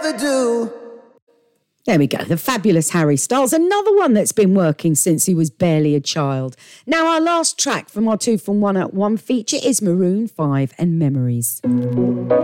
ever do. There we go, the fabulous Harry Styles, another one that's been working since he was barely a child. Now, our last track from our 2 from 1 at 1 feature is Maroon 5 and Memories.